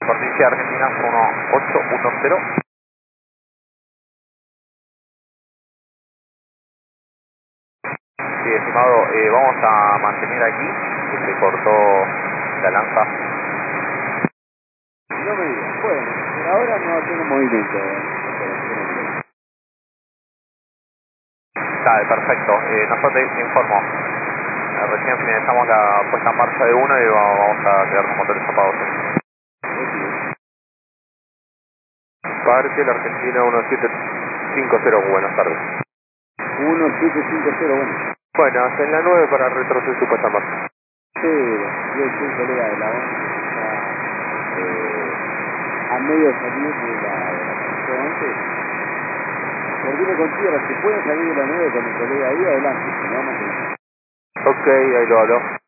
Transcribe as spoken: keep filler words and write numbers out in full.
Provincia Argentina uno ocho uno cero. Sí, estimado, eh, vamos a mantener aquí, que se cortó la lanza. No me digas. Bueno, por ahora no tengo movimiento. ¿eh? Está perfecto, eh, nosotros te informo. Eh, recién finalizamos la puesta en marcha de uno y va- vamos a quedar con motores apagados. Parque la Argentina uno siete cinco cero, buenas tardes. uno siete cinco cero uno. Buenas, en la nueve para retroceder su puesta en marcha. Pero yo soy un colega de la once que está eh, a medio salir de la, de la canción once. Coordine con tierra, si pueden salir de la nueve con el colega ahí, adelante, si no, vamos a... Ok, ahí lo hablo.